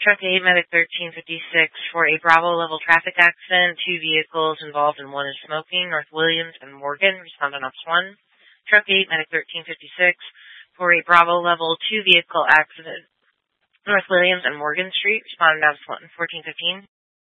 Truck 8, Medic 1356 for a Bravo level traffic accident. 2 vehicles involved and 1 is smoking. North Williams and Morgan, respond on Ops 1. Truck 8, Medic 1356 for a Bravo level 2 vehicle accident. North Williams and Morgan Street, respond on Ops 1, 1415.